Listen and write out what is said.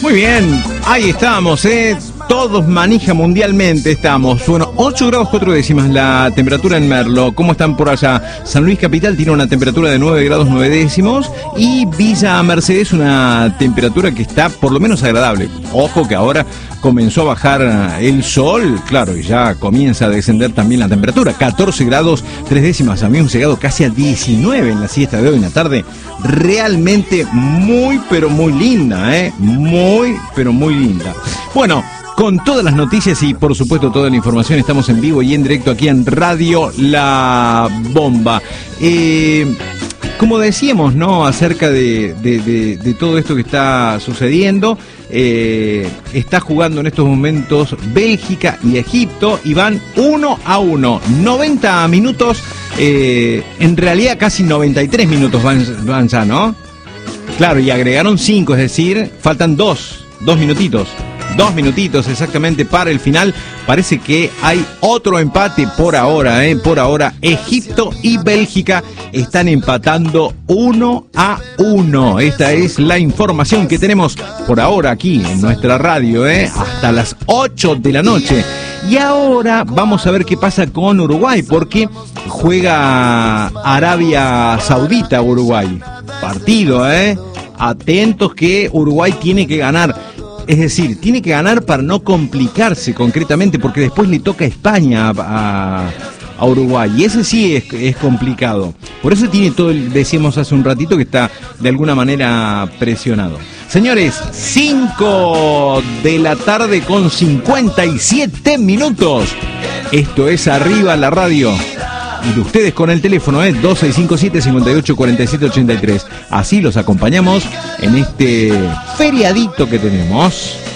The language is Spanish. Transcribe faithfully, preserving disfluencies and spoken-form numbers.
Muy bien, ahí estamos, ¿eh? Todos manija mundialmente estamos. Bueno, ocho grados cuatro décimas la temperatura en Merlo. ¿Cómo están por allá? San Luis Capital tiene una temperatura de nueve grados nueve décimos y Villa Mercedes una temperatura que está por lo menos agradable. Ojo que ahora comenzó a bajar el sol, claro, y ya comienza a descender también la temperatura. catorce grados tres décimas, habíamos llegado casi a diecinueve en la siesta de hoy en la tarde. Realmente muy, pero muy linda, ¿eh? Muy, pero muy linda. Bueno, con todas las noticias y por supuesto toda la información, estamos en vivo y en directo aquí en Radio La Bomba. Eh, como decíamos, ¿no? Acerca de, de, de, de todo esto que está sucediendo, eh, está jugando en estos momentos Bélgica y Egipto y van uno a uno. noventa minutos, eh, en realidad casi noventa y tres minutos van, van ya, ¿no? Claro, y agregaron cinco, es decir, faltan dos, dos minutitos. Dos minutitos exactamente para el final. Parece que hay otro empate por ahora, ¿eh? Por ahora, Egipto y Bélgica están empatando uno a uno. Esta es la información que tenemos por ahora aquí en nuestra radio, ¿eh? Hasta las ocho de la noche. Y ahora vamos a ver qué pasa con Uruguay, porque juega Arabia Saudita Uruguay. Partido, ¿eh? Atentos que Uruguay tiene que ganar. Es decir, tiene que ganar para no complicarse concretamente, porque después le toca a España a, a Uruguay, y ese sí es, es complicado. Por eso tiene todo, el, decíamos hace un ratito, que está de alguna manera presionado. Señores, cinco de la tarde con cincuenta y siete minutos. Esto es Arriba la Radio. Y de ustedes con el teléfono, ¿eh? dos seis cinco siete, cinco ocho cuatro siete ocho tres. Así los acompañamos en este feriadito que tenemos.